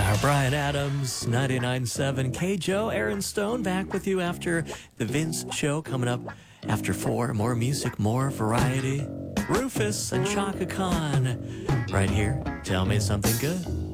Brian Adams, 99.7 K-Joe, Aaron Stone, back with you after the Vince Show, coming up after 4. More music, more variety. Rufus and Chaka Khan, right here. Tell me something good.